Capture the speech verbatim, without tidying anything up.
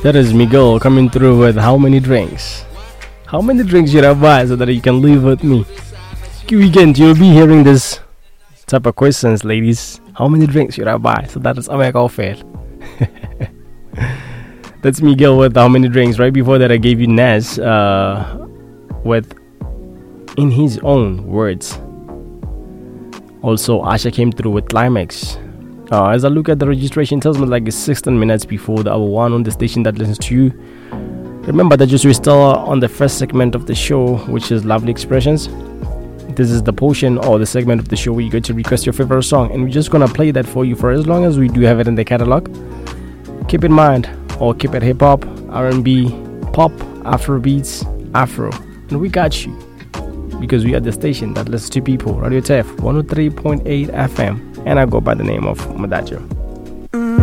That is Miguel coming through with how many drinks? How many drinks should I buy so that you can live with me? Weekend, you'll be hearing this type of questions, ladies. How many drinks should I buy so that it's Omega fair? That's Miguel with how many drinks. Right before that, I gave you Nas uh, with In His Own Words. Also, Asha came through with Climax. Uh, as I look at the registration, it tells me like it's sixteen minutes before the hour one on the station that listens to you. Remember that just we're still on the first segment of the show, which is Lovely Expressions. This is the portion or the segment of the show where you get to request your favorite song, and we're just gonna play that for you for as long as we do have it in the catalog. Keep in mind, or keep it hip hop, R and B, pop, Afro beats, Afro, and we got you because we are the station that listens to people. Radio T F one oh three point eight F M, and I go by the name of Madajo.